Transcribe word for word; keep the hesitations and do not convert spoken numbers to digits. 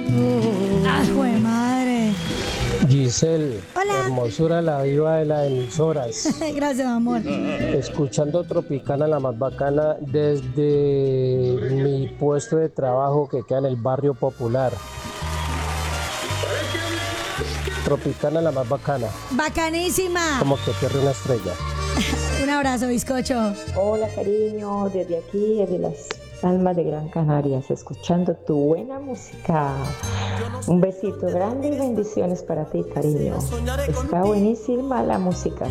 ¡Ah, jue madre! Giselle, Hola. hermosura la viva de las emisoras. Gracias, amor. Escuchando Tropicana, la más bacana, desde mi puesto de trabajo que queda en el barrio popular. Tropicana, la más bacana, Bacanísima. como que pierde una estrella. Un abrazo, bizcocho. Hola, cariño, desde aquí, desde las Palmas de Gran Canaria, escuchando tu buena música. Un besito grande y bendiciones para ti, cariño. Está buenísima la música.